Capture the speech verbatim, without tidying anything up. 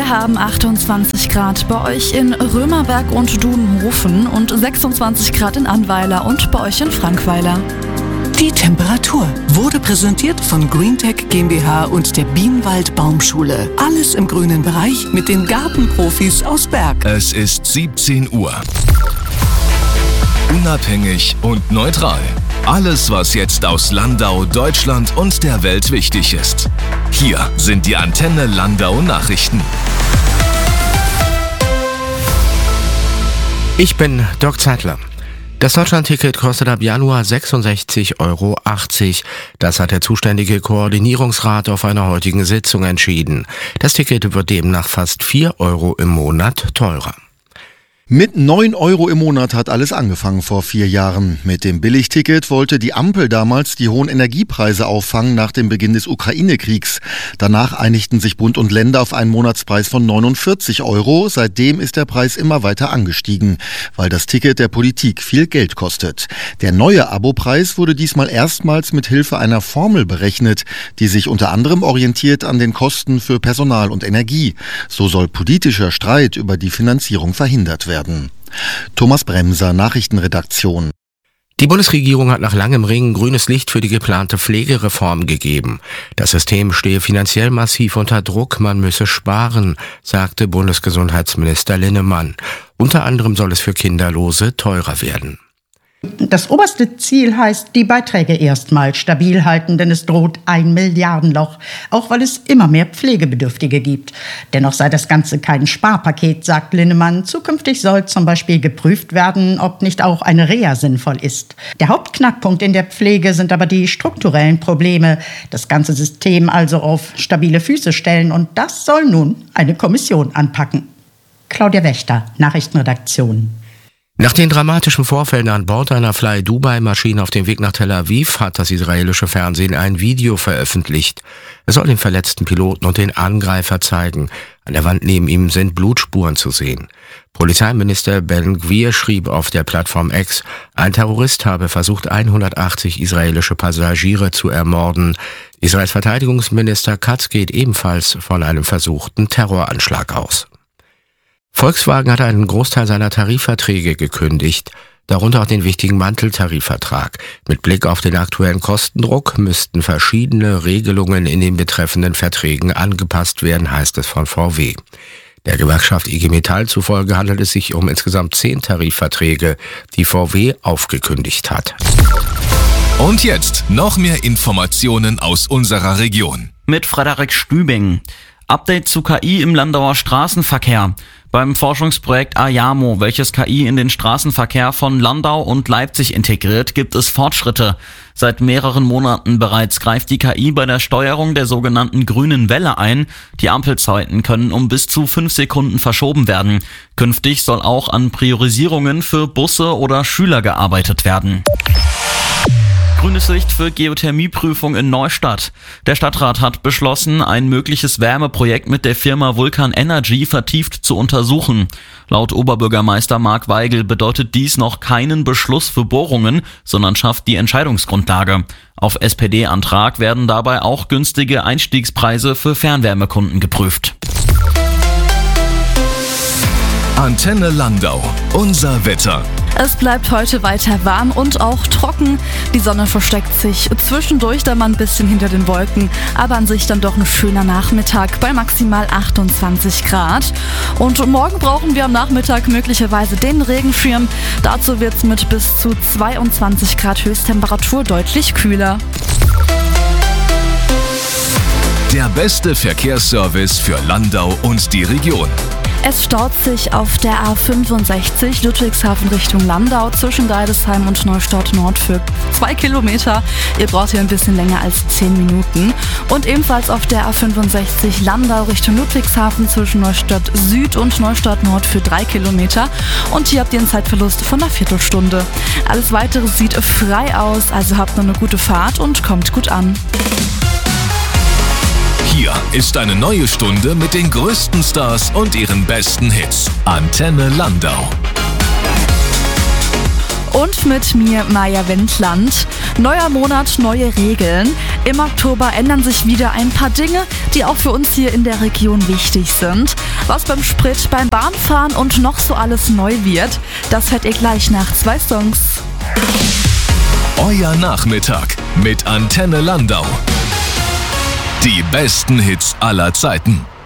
Wir haben achtundzwanzig Grad bei euch in Römerberg und Dudenhofen und sechsundzwanzig Grad in Annweiler und bei euch in Frankweiler. Die Temperatur wurde präsentiert von Greentech GmbH und der Bienenwald Baumschule. Alles im grünen Bereich mit den Gartenprofis aus Berg. Es ist siebzehn Uhr. Unabhängig und neutral. Alles, was jetzt aus Landau, Deutschland und der Welt wichtig ist. Hier sind die Antenne Landau Nachrichten. Ich bin Dirk Zeitler. Das Deutschland-Ticket kostet ab Januar sechsundsechzig Euro achtzig. Das hat der zuständige Koordinierungsrat auf einer heutigen Sitzung entschieden. Das Ticket wird demnach fast vier Euro im Monat teurer. Mit neun Euro im Monat hat alles angefangen vor vier Jahren. Mit dem Billigticket wollte die Ampel damals die hohen Energiepreise auffangen nach dem Beginn des Ukraine-Kriegs. Danach einigten sich Bund und Länder auf einen Monatspreis von neunundvierzig Euro. Seitdem ist der Preis immer weiter angestiegen, weil das Ticket der Politik viel Geld kostet. Der neue Abopreis wurde diesmal erstmals mit Hilfe einer Formel berechnet, die sich unter anderem orientiert an den Kosten für Personal und Energie. So soll politischer Streit über die Finanzierung verhindert werden. Thomas Bremser, Nachrichtenredaktion. Die Bundesregierung hat nach langem Ringen grünes Licht für die geplante Pflegereform gegeben. Das System stehe finanziell massiv unter Druck, man müsse sparen, sagte Bundesgesundheitsminister Linnemann. Unter anderem soll es für Kinderlose teurer werden. Das oberste Ziel heißt, die Beiträge erstmal stabil halten, denn es droht ein Milliardenloch, auch weil es immer mehr Pflegebedürftige gibt. Dennoch sei das Ganze kein Sparpaket, sagt Linnemann. Zukünftig soll zum Beispiel geprüft werden, ob nicht auch eine Reha sinnvoll ist. Der Hauptknackpunkt in der Pflege sind aber die strukturellen Probleme. Das ganze System also auf stabile Füße stellen, und das soll nun eine Kommission anpacken. Claudia Wächter, Nachrichtenredaktion. Nach den dramatischen Vorfällen an Bord einer Fly-Dubai-Maschine auf dem Weg nach Tel Aviv hat das israelische Fernsehen ein Video veröffentlicht. Es soll den verletzten Piloten und den Angreifer zeigen. An der Wand neben ihm sind Blutspuren zu sehen. Polizeiminister Ben Gvir schrieb auf der Plattform X, ein Terrorist habe versucht, hundertachtzig israelische Passagiere zu ermorden. Israels Verteidigungsminister Katz geht ebenfalls von einem versuchten Terroranschlag aus. Volkswagen hat einen Großteil seiner Tarifverträge gekündigt, darunter auch den wichtigen Manteltarifvertrag. Mit Blick auf den aktuellen Kostendruck müssten verschiedene Regelungen in den betreffenden Verträgen angepasst werden, heißt es von V W. Der Gewerkschaft I G Metall zufolge handelt es sich um insgesamt zehn Tarifverträge, die V W aufgekündigt hat. Und jetzt noch mehr Informationen aus unserer Region. Mit Frederik Stübing. Update zu K I im Landauer Straßenverkehr. Beim Forschungsprojekt AYAMO, welches K I in den Straßenverkehr von Landau und Leipzig integriert, gibt es Fortschritte. Seit mehreren Monaten bereits greift die K I bei der Steuerung der sogenannten grünen Welle ein. Die Ampelzeiten können um bis zu fünf Sekunden verschoben werden. Künftig soll auch an Priorisierungen für Busse oder Schüler gearbeitet werden. Grünes Licht für Geothermieprüfung in Neustadt. Der Stadtrat hat beschlossen, ein mögliches Wärmeprojekt mit der Firma Vulcan Energy vertieft zu untersuchen. Laut Oberbürgermeister Marc Weigel bedeutet dies noch keinen Beschluss für Bohrungen, sondern schafft die Entscheidungsgrundlage. Auf S P D-Antrag werden dabei auch günstige Einstiegspreise für Fernwärmekunden geprüft. Antenne Landau, unser Wetter. Es bleibt heute weiter warm und auch trocken. Die Sonne versteckt sich zwischendurch dann mal ein bisschen hinter den Wolken, aber an sich dann doch ein schöner Nachmittag bei maximal achtundzwanzig Grad. Und morgen brauchen wir am Nachmittag möglicherweise den Regenschirm. Dazu wird es mit bis zu zweiundzwanzig Grad Höchsttemperatur deutlich kühler. Der beste Verkehrsservice für Landau und die Region. Es staut sich auf der A fünfundsechzig Ludwigshafen Richtung Landau zwischen Deidesheim und Neustadt Nord für zwei Kilometer. Ihr braucht hier ein bisschen länger als zehn Minuten. Und ebenfalls auf der A fünfundsechzig Landau Richtung Ludwigshafen zwischen Neustadt Süd und Neustadt Nord für drei Kilometer. Und hier habt ihr einen Zeitverlust von einer Viertelstunde. Alles Weitere sieht frei aus, also habt noch eine gute Fahrt und kommt gut an. Hier ist eine neue Stunde mit den größten Stars und ihren besten Hits. Antenne Landau. Und mit mir Maja Wendland. Neuer Monat, neue Regeln. Im Oktober ändern sich wieder ein paar Dinge, die auch für uns hier in der Region wichtig sind. Was beim Sprit, beim Bahnfahren und noch so alles neu wird, das hört ihr gleich nach zwei Songs. Euer Nachmittag mit Antenne Landau. Die besten Hits aller Zeiten.